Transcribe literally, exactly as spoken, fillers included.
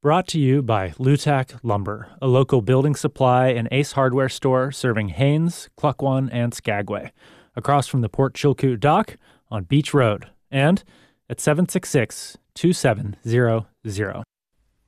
Brought to you by Lutak Lumber, a local building supply and Ace Hardware store serving Haines, Cluckwan, and Skagway, across from the Port Chilkoot Dock on Beach Road, and at seven six six, two seven zero zero.